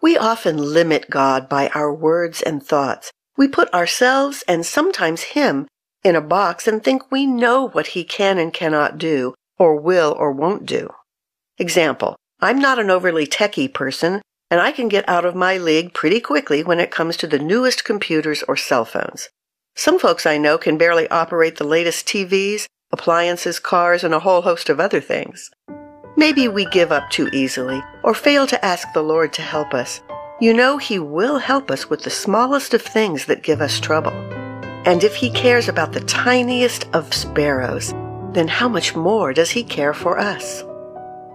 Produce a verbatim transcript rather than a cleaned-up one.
We often limit God by our words and thoughts. We put ourselves and sometimes Him in a box and think we know what He can and cannot do, or will or won't do. Example, I'm not an overly techie person, and I can get out of my league pretty quickly when it comes to the newest computers or cell phones. Some folks I know can barely operate the latest T Vs, appliances, cars, and a whole host of other things. Maybe we give up too easily, or fail to ask the Lord to help us. You know He will help us with the smallest of things that give us trouble. And if He cares about the tiniest of sparrows, then how much more does He care for us?